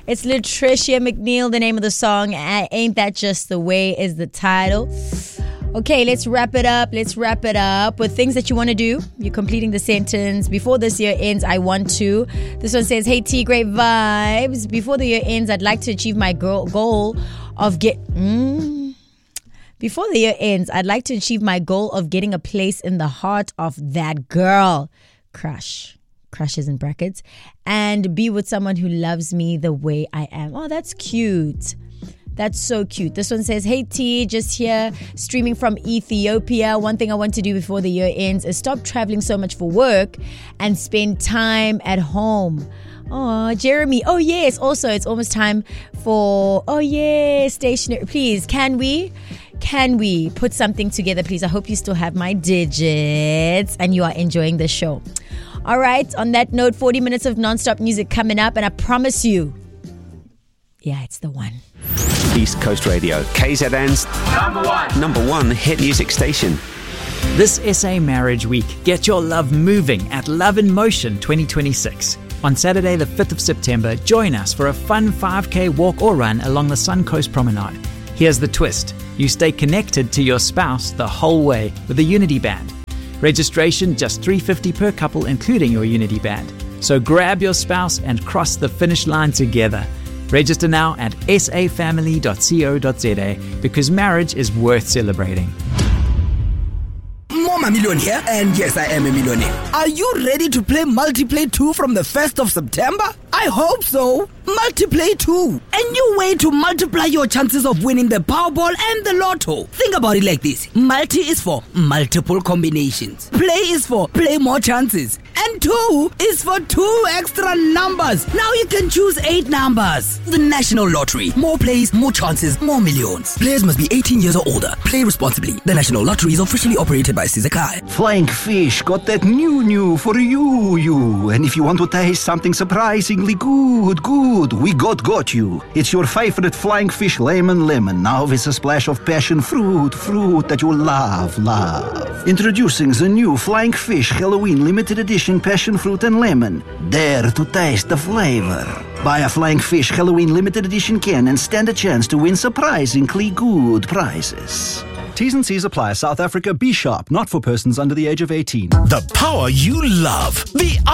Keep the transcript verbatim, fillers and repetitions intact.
It's Latricia McNeil, the name of the song. Ain't That Just the Way is the title. Okay, let's wrap it up. Let's wrap it up with things that you want to do. You're completing the sentence. Before this year ends, I want to. This one says, hey T, great vibes. Before the year ends, I'd like to achieve my goal, goal of get... Mm, Before the year ends, I'd like to achieve my goal of getting a place in the heart of that girl. Crush. Crushes in brackets. And be with someone who loves me the way I am. Oh, that's cute. That's so cute. This one says, hey T, just here streaming from Ethiopia. One thing I want to do before the year ends is stop traveling so much for work and spend time at home. Oh, Jeremy. Oh, yes. Also, it's almost time for, oh, yeah, stationery. Please, can we, can we put something together, please? I hope you still have my digits and you are enjoying the show. All right. On that note, forty minutes of nonstop music coming up. And I promise you, yeah, it's the one. East Coast Radio, K Z N's number one, number one hit music station. This S A Marriage Week, get your love moving at Love in Motion twenty twenty-six. On Saturday, the fifth of September, join us for a fun five K walk or run along the Suncoast Promenade. Here's the twist. You stay connected to your spouse the whole way with a Unity Band. Registration just three dollars fifty per couple, including your Unity Band. So grab your spouse and cross the finish line together. Register now at s a family dot co dot z a because marriage is worth celebrating. Mama Million here, and yes, I am a millionaire. Are you ready to play Multiplay two from the first of September? I hope so. Multiplay two, a new way to multiply your chances of winning the Powerball and the Lotto. Think about it like this. Multi is for multiple combinations. Play is for play more chances. And two is for two extra numbers. Now you can choose eight numbers. The National Lottery. More plays, more chances, more millions. Players must be eighteen years or older. Play responsibly. The National Lottery is officially operated by Sizakai. Flying Fish got that new new for you, you. And if you want to taste something surprisingly good, good, we got got you. It's your favorite Flying Fish lemon lemon, now with a splash of passion fruit, fruit that you love, love. Introducing the new Flying Fish Halloween limited edition passion fruit and lemon. Dare to taste the flavor. Buy a Flying Fish Halloween limited edition can and stand a chance to win surprisingly good prizes. T's and C's apply. South Africa, be sharp, not for persons under the age of eighteen. The power you love. The